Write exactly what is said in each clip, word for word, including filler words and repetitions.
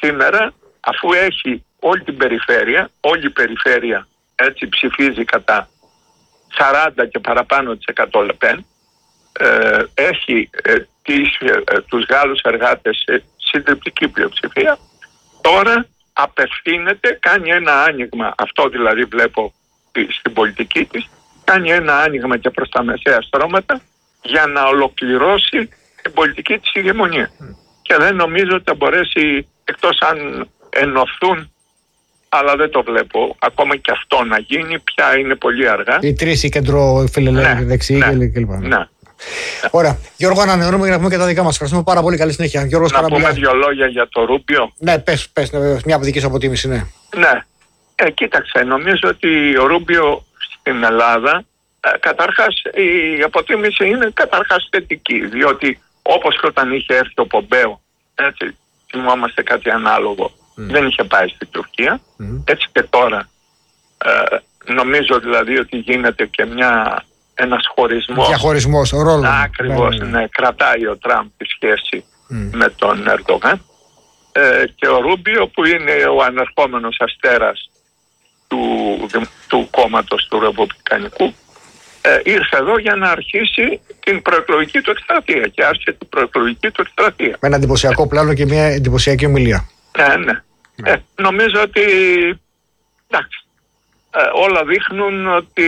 σήμερα, αφού έχει όλη την περιφέρεια, όλη η περιφέρεια έτσι ψηφίζει κατά σαράντα και παραπάνω της εκατό Λεπέν, ε, έχει ε, τις, ε, τους Γάλλους εργάτες σε συντριπτική πλειοψηφία, τώρα απευθύνεται, κάνει ένα άνοιγμα, αυτό δηλαδή βλέπω στην πολιτική της, κάνει ένα άνοιγμα και προς τα μεσαία στρώματα για να ολοκληρώσει την πολιτική της ηγεμονία. Mm. Και δεν νομίζω ότι θα μπορέσει, εκτός αν ενωθούν, αλλά δεν το βλέπω ακόμα και αυτό να γίνει, πια είναι πολύ αργά. Οι τρεις, οι κεντροφιλελεύθεροι, ναι, δεξιοί ναι, κλπ. Ναι. Ωραία. Γιώργο, ανανεώνουμε για να πούμε και τα δικά μας. Ευχαριστούμε πάρα πολύ. Καλή συνέχεια. Γιώργος να Καραμπελιάς. πούμε δύο λόγια για το Ρούμπιο. Ναι, πες, πες, μια από δική σου αποτίμηση, ναι. Ναι. Ε, κοίταξε, νομίζω ότι ο Ρούμπιο στην Ελλάδα, ε, καταρχάς η αποτίμηση είναι καταρχάς θετική, διότι όπως και όταν είχε έρθει ο Πομπέο, έτσι, θυμόμαστε κάτι ανάλογο, mm. δεν είχε πάει στην Τουρκία, mm. έτσι και τώρα ε, νομίζω δηλαδή ότι γίνεται και μια, ένας χωρισμός. Διαχωρισμός, ο ρόλος. Ακριβώς, ναι, ναι. ναι, κρατάει ο Τραμπ τη σχέση mm. με τον Ερντογάν ε, και ο Ρούμπιο που είναι ο ανερχόμενος αστέρας του, του κόμματος του Ρεπουμπλικανικού, ε, ήρθε εδώ για να αρχίσει την προεκλογική του εκστρατεία και άρχισε την προεκλογική του εκστρατεία. Με ένα εντυπωσιακό πλάνο και μια εντυπωσιακή ομιλία. Ναι, ναι. ναι. Ε, νομίζω ότι εντάξει, ε, όλα δείχνουν ότι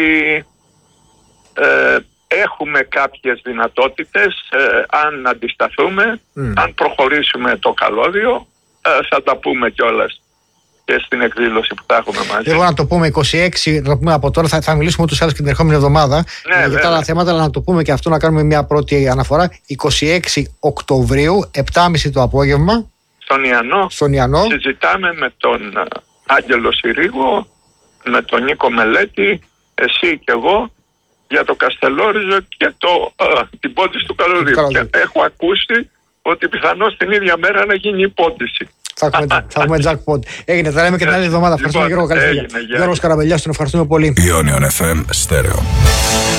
ε, έχουμε κάποιες δυνατότητες, ε, αν αντισταθούμε, mm. αν προχωρήσουμε το καλώδιο, ε, θα τα πούμε κιόλας και στην εκδήλωση που θα έχουμε μαζί. Εγώ να το πούμε είκοσι έξι, να πούμε από τώρα, θα, θα μιλήσουμε ούτως ή άλλως και την ερχόμενη εβδομάδα ναι, για τα άλλα θέματα, αλλά να το πούμε και αυτό, να κάνουμε μια πρώτη αναφορά. είκοσι έξι Οκτωβρίου, επτά και μισή το απόγευμα, στον Ιαννό, στον Ιαννό, συζητάμε με τον Άγγελο Συρίγο, με τον Νίκο Μελέτη, εσύ και εγώ, για το Καστελόριζο και το, α, την πόντιση του καλωδίου. Και έχω ακούσει ότι πιθανώς την ίδια μέρα να γίνει η πόντιση. Θα έχουμε, θα έχουμε jackpot. Έγινε, θα λέμε και την άλλη εβδομάδα. Ευχαριστούμε, Γιώργο. Καλή συνέχεια. Γιώργος Καραμπελιάς, τον ευχαριστούμε πολύ. Ionion εφ εμ Stereo.